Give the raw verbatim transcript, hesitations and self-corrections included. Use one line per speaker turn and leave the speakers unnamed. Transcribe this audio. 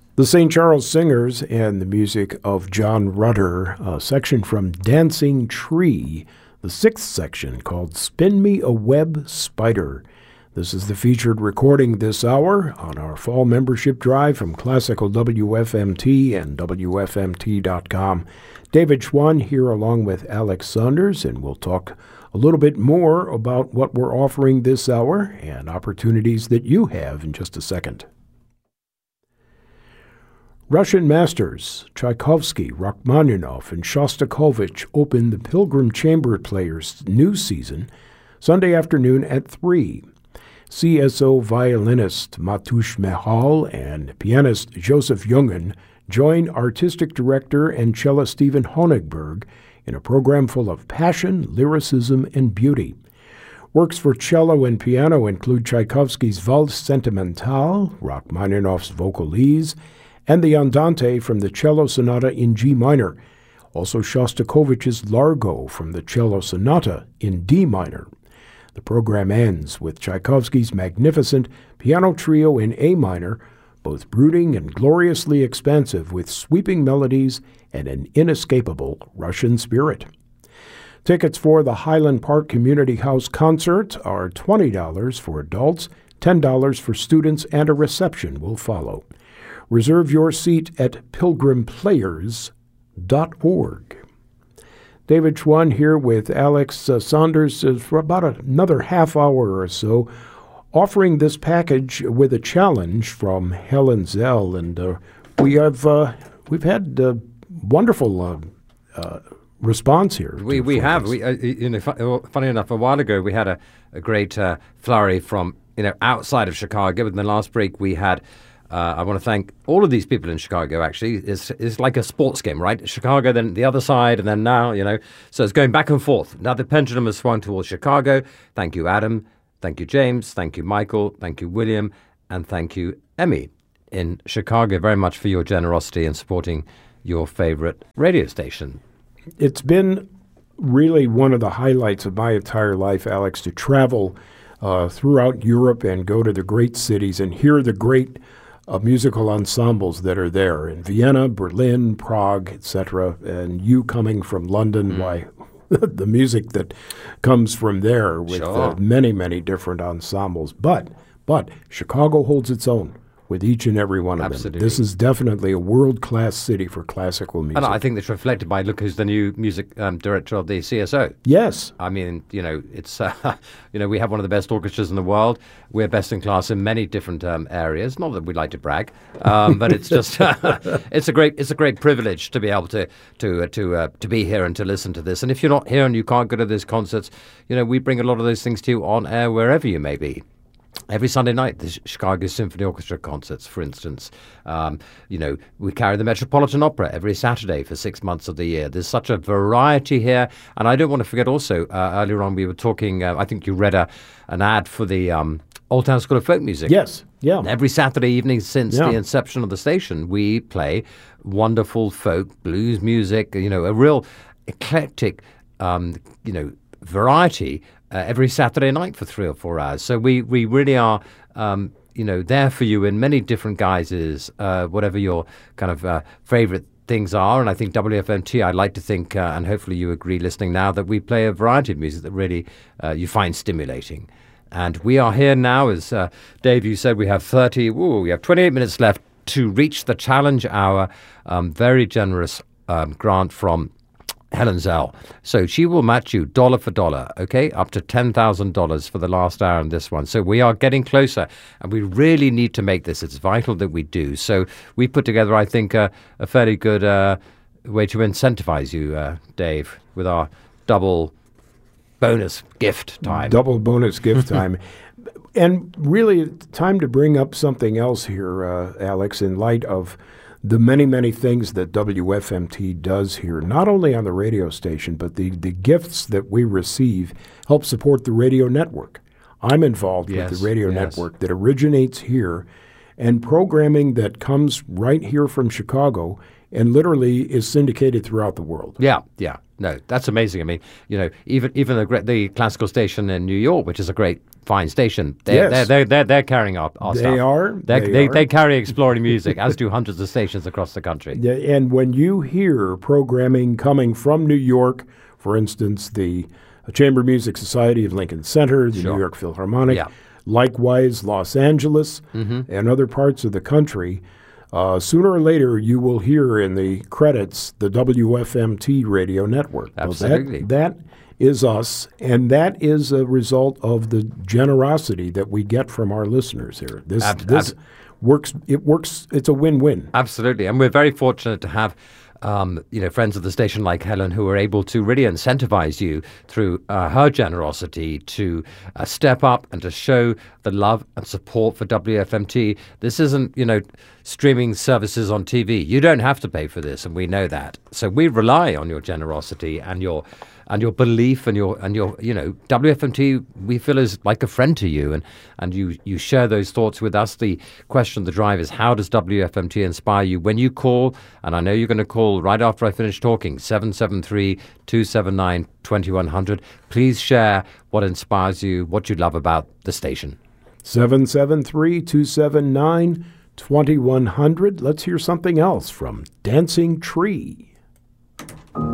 The Saint Charles Singers and the music of John Rutter, a section from Dancing Tree, the sixth section called Spin Me a Web Spider. This is the featured recording this hour on our fall membership drive from Classical W F M T and W F M T dot com. David Schwann here along with Alex Saunders, and we'll talk a little bit more about what we're offering this hour and opportunities that you have in just a second. Russian masters Tchaikovsky, Rachmaninoff, and Shostakovich open the Pilgrim Chamber Players' new season Sunday afternoon at three. C S O violinist Matush Mehal and pianist Joseph Jungen join artistic director and cellist Stephen Honigberg in a program full of passion, lyricism, and beauty. Works for cello and piano include Tchaikovsky's Valse Sentimentale, Rachmaninoff's Vocalise, and the Andante from the Cello Sonata in G minor, also Shostakovich's Largo from the Cello Sonata in D minor. The program ends with Tchaikovsky's magnificent piano trio in A minor, both brooding and gloriously expansive with sweeping melodies and an inescapable Russian spirit. Tickets for the Highland Park Community House concert are twenty dollars for adults, ten dollars for students, and a reception will follow. Reserve your seat at pilgrim players dot org. David Schwann here with Alex uh, Saunders uh, for about another half hour or so, offering this package with a challenge from Helen Zell. And uh, we have, uh, we've had uh, wonderful uh, uh, response here.
We we have. We, uh, you know, fu- funny enough, a while ago we had a, a great uh, flurry from, you know, outside of Chicago. In the last break we had Uh, I want to thank all of these people in Chicago, actually. It's, it's like a sports game, right? Chicago, then the other side, and then now, you know. So it's going back and forth. Now the pendulum has swung towards Chicago. Thank you, Adam. Thank you, James. Thank you, Michael. Thank you, William. And thank you, Emmy, in Chicago, very much for your generosity in supporting your favorite radio station.
It's been really one of the highlights of my entire life, Alex, to travel uh, throughout Europe and go to the great cities and hear the great Uh, musical ensembles that are there in Vienna, Berlin, Prague, et cetera. And you coming from London, mm. why, the music that comes from there with
sure.
uh, many, many different ensembles. But, but Chicago holds its own with each and every one of
Absolutely.
them. This is definitely a world-class city for classical music.
And I think that's reflected by, look who's the new music um, director of the C S O.
Yes.
I mean, you know, it's, uh, you know, we have one of the best orchestras in the world. We're best in class in many different um, areas. Not that we like to brag, um, but it's just, it's a great, it's a great privilege to be able to, to, uh, to, uh, to be here and to listen to this. And if you're not here and you can't go to these concerts, you know, we bring a lot of those things to you on air wherever you may be. Every Sunday night, the Chicago Symphony Orchestra concerts, for instance. Um, you know, we carry the Metropolitan Opera every Saturday for six months of the year. There's such a variety here. And I don't want to forget also, uh, earlier on we were talking, uh, I think you read a, an ad for the um, Old Town School of Folk Music.
Yes, yeah.
Every Saturday evening since
yeah.
the inception of the station, we play wonderful folk blues music, you know, a real eclectic, um, you know, variety Uh, every Saturday night for three or four hours. So we, we really are, um, you know, there for you in many different guises, uh, whatever your kind of uh, favorite things are. And I think W F M T, I'd like to think, uh, and hopefully you agree listening now, that we play a variety of music that really uh, you find stimulating. And we are here now, as uh, Dave, you said, we have thirty, ooh, we have twenty-eight minutes left to reach the challenge hour. Um, very generous um, grant from Helen Zell. So she will match you dollar for dollar, okay, up to ten thousand dollars for the last hour in this one. So we are getting closer, and we really need to make this. It's vital that we do. So we put together, I think, uh, a fairly good uh, way to incentivize you, uh, Dave, with our double bonus gift time.
Double bonus gift time. And really, time to bring up something else here, uh, Alex, in light of the many, many things that W F M T does here, not only on the radio station, but the, the gifts that we receive help support the radio network. I'm involved
yes,
with the radio
yes.
network that originates here, and programming that comes right here from Chicago and literally is syndicated throughout the world.
Yeah, yeah. no, that's amazing. I mean, you know, even even the great, the classical station in New York, which is a great fine station, they're
Yes.
they're, they're, they're, they're carrying our, our
They
stuff.
are,
They're,
they
they
are.
they carry exploring music, as do hundreds of stations across the country.
Yeah, and when you hear programming coming from New York, for instance, the Chamber Music Society of Lincoln Center, the
Sure.
New York Philharmonic,
Yeah.
likewise Los Angeles,
Mm-hmm.
and other parts of the country, uh, sooner or later you will hear in the credits the W F M T radio network. Well, that-
Absolutely.
that is us, and that is a result of the generosity that we get from our listeners here. This
Ab-
this
ab-
works. It works. It's a win-win.
Absolutely, and we're very fortunate to have, um, you know, friends of the station like Helen who are able to really incentivize you through uh, her generosity to uh, step up and to show the love and support for W F M T. This isn't, you know, streaming services on T V. You don't have to pay for this, and we know that. So we rely on your generosity and your and your belief and your and your you know W F M T we feel is like a friend to you, and and you you share those thoughts with us. The question of the drive is, how does W F M T inspire you? When you call, and I know you're going to call right after I finish talking, seven seven three, two seven nine, two one zero zero, please share what inspires you, what you love about the station.
seven seven three, two seven nine, two one zero zero. Let's hear something else from Dancing Tree.